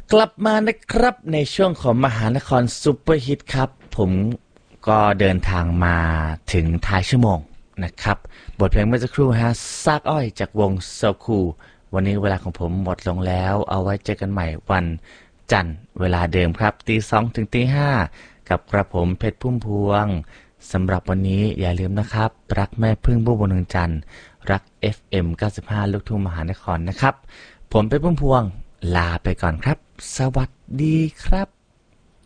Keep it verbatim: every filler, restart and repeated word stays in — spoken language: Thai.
กลับมานะครับในช่วงของมหานครซุปเปอร์ฮิตครับผมก็เดินทางมาถึงท้ายชั่วโมงนะครับบทเพลงเมื่อสักครู่ฮะซากอ้อยจากวงโซคูวันนี้เวลาของผมหมดลงแล้วเอาไว้เจอกันใหม่วันจันทร์เวลาเดิมครับตีสองถึงตีห้ากับกระผมเพชรพุ่มพวงสำหรับวันนี้อย่าลืมนะครับรักแม่พึ่งผู้บนเมืองจันทร์รัก เอฟ เอ็ม เก้าสิบห้า ลูกทุ่งมหานครนะครับผมเพชรพุ่มพวงลาไปก่อนครับสวัสดีครับ